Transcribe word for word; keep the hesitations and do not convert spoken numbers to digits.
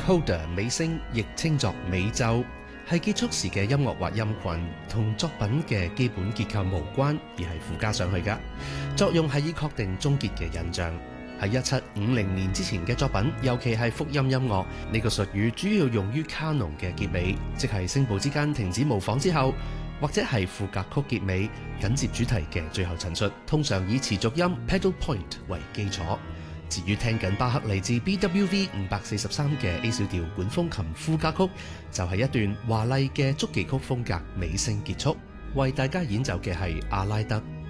Coda 尾聲，亦稱作尾奏，係結束時嘅音樂或音群，同作品嘅基本結構無關，而係附加上去㗎。作用係以確定終結嘅印象。喺一七五零年之前嘅作品，尤其係福音音樂，呢個術語主要用於卡農嘅結尾，即係聲部之間停止模仿之後，或者係副歌曲結尾緊接主題嘅最後陳述，通常以持續音 pedal point 為基礎。至於聽緊巴克嚟自 B W V 五百四十三嘅 A 小調管風琴副歌曲，就係、是、一段華麗嘅觸技曲風格尾聲結束。為大家演奏嘅係阿拉德。